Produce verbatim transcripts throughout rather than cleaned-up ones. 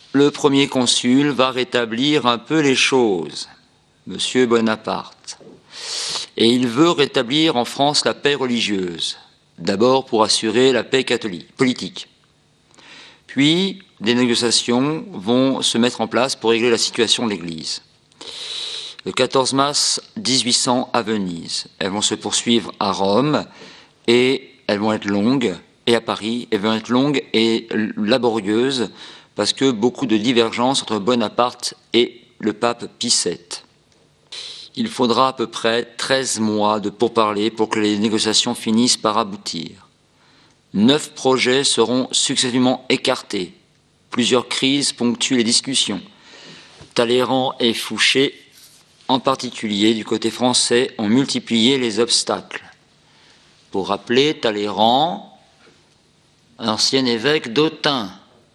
le premier consul va rétablir un peu les choses, Monsieur Bonaparte. Et il veut rétablir en France la paix religieuse, d'abord pour assurer la paix catholique, politique. Puis, des négociations vont se mettre en place pour régler la situation de l'Église. Le quatorze mars mille huit cents à Venise. Elles vont se poursuivre à Rome et elles vont être longues, et à Paris, elles vont être longues et laborieuses parce que beaucoup de divergences entre Bonaparte et le pape Pie sept. Il faudra à peu près treize mois de pourparlers pour que les négociations finissent par aboutir. Neuf projets seront successivement écartés. Plusieurs crises ponctuent les discussions. Talleyrand et Fouché, en particulier du côté français, ont multiplié les obstacles. Pour rappeler, Talleyrand, ancien évêque d'Autun,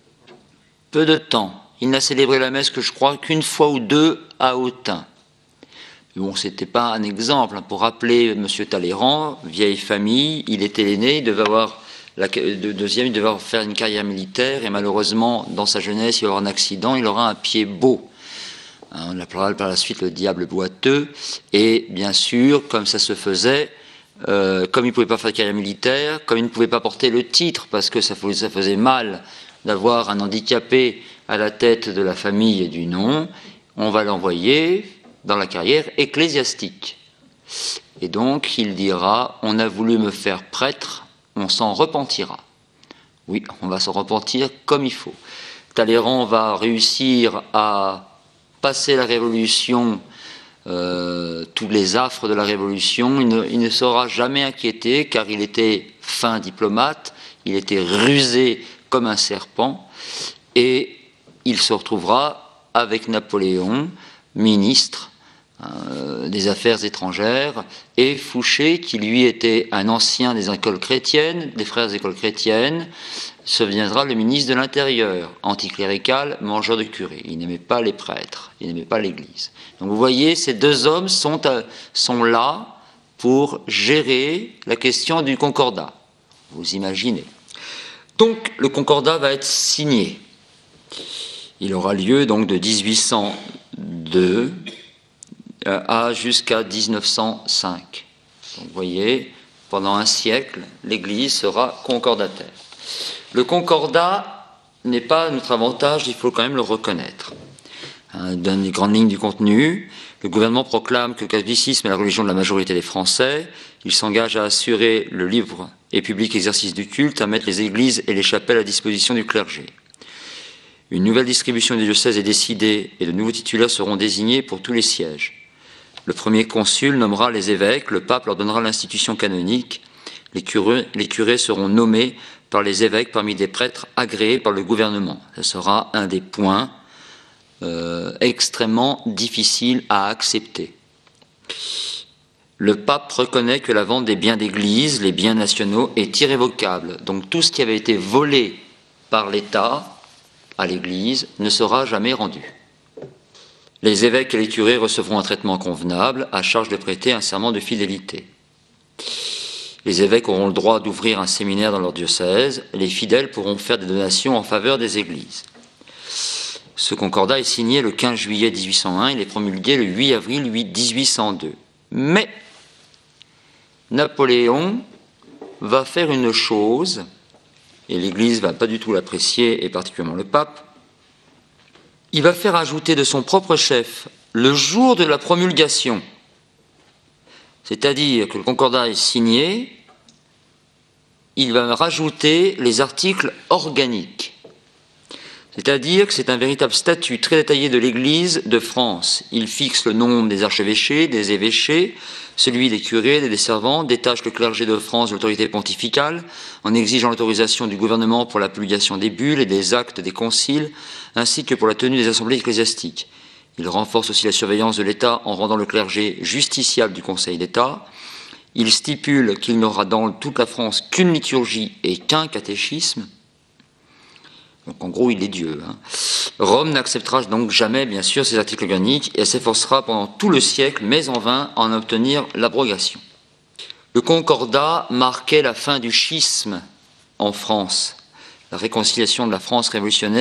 peu de temps. Il n'a célébré la messe que je crois qu'une fois ou deux à Autun. Bon, ce n'était pas un exemple. Pour rappeler M. Talleyrand, vieille famille, il était l'aîné, il devait avoir la deuxième, il devait avoir faire une carrière militaire et malheureusement, dans sa jeunesse, il aura un accident, il aura un pied beau. On l'appellera par la suite le diable boiteux. Et bien sûr, comme ça se faisait, euh, comme il ne pouvait pas faire de carrière militaire, comme il ne pouvait pas porter le titre parce que ça faisait, ça faisait mal d'avoir un handicapé à la tête de la famille et du nom, on va l'envoyer dans la carrière ecclésiastique. Et donc, il dira, on a voulu me faire prêtre, on s'en repentira. Oui, on va s'en repentir comme il faut. Talleyrand va réussir à passer la Révolution, euh, tous les affres de la Révolution. Il ne, il ne sera jamais inquiété, car il était fin diplomate, il était rusé comme un serpent, et il se retrouvera avec Napoléon, ministre euh, des Affaires étrangères, et Fouché, qui lui était un ancien des écoles chrétiennes, des frères écoles chrétiennes, se deviendra le ministre de l'Intérieur, anticlérical, mangeur de curés. Il n'aimait pas les prêtres, il n'aimait pas l'Église. Donc vous voyez, ces deux hommes sont, à, sont là pour gérer la question du concordat. Vous imaginez. Donc le concordat va être signé. Il aura lieu donc de mille huit cent deux à jusqu'à mille neuf cent cinq. Donc vous voyez, pendant un siècle, l'Église sera concordataire. Le concordat n'est pas notre avantage, il faut quand même le reconnaître. Dans les grandes lignes du contenu, le gouvernement proclame que le catholicisme est la religion de la majorité des Français. Il s'engage à assurer le libre et public exercice du culte, à mettre les églises et les chapelles à disposition du clergé. Une nouvelle distribution des diocèses est décidée et de nouveaux titulaires seront désignés pour tous les sièges. Le premier consul nommera les évêques, le pape leur donnera l'institution canonique. Les curés, les curés seront nommés par les évêques parmi des prêtres agréés par le gouvernement. Ce sera un des points euh, extrêmement difficiles à accepter. Le pape reconnaît que la vente des biens d'église, les biens nationaux, est irrévocable. Donc tout ce qui avait été volé par l'État à l'église ne sera jamais rendu. Les évêques et les curés recevront un traitement convenable à charge de prêter un serment de fidélité. Les évêques auront le droit d'ouvrir un séminaire dans leur diocèse. Les fidèles pourront faire des donations en faveur des églises. Ce concordat est signé le quinze juillet mille huit cent un, il est promulgué le huit avril mille huit cent deux. Mais Napoléon va faire une chose, et l'Église ne va pas du tout l'apprécier, et particulièrement le pape. Il va faire ajouter de son propre chef, le jour de la promulgation, c'est-à-dire que le concordat est signé, il va rajouter les articles organiques. C'est-à-dire que c'est un véritable statut très détaillé de l'Église de France. Il fixe le nombre des archevêchés, des évêchés, celui des curés, des desservants, détache le clergé de France de l'autorité pontificale, en exigeant l'autorisation du gouvernement pour la publication des bulles et des actes des conciles, ainsi que pour la tenue des assemblées ecclésiastiques. Il renforce aussi la surveillance de l'État en rendant le clergé justiciable du Conseil d'État. Il stipule qu'il n'aura dans toute la France qu'une liturgie et qu'un catéchisme. Donc en gros, il est Dieu. Hein. Rome n'acceptera donc jamais, bien sûr, ces articles organiques et s'efforcera pendant tout le siècle, mais en vain, à en obtenir l'abrogation. Le concordat marquait la fin du schisme en France, la réconciliation de la France révolutionnaire